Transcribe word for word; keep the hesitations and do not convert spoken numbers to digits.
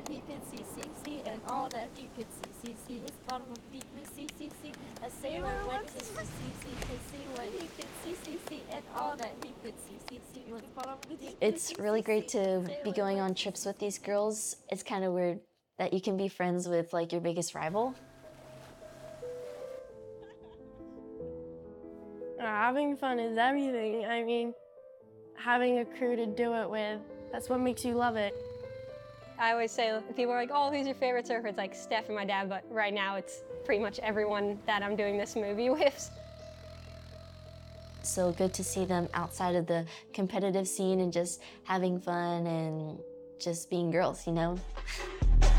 that he could see, see, see, and all that he could see, see, see was bottom of the see, see, see. A sailor went to see, see, see, to see what he could see, see, see, and all that he could see, see, see was bottom of the It's really great to be going on trips with these girls. It's kind of weird that you can be friends with like your biggest rival. Having fun is everything. I mean, having a crew to do it with, that's what makes you love it. I always say, people are like, oh, who's your favorite surfer? It's like Steph and my dad, but right now it's pretty much everyone that I'm doing this movie with. So good to see them outside of the competitive scene and just having fun and just being girls, you know?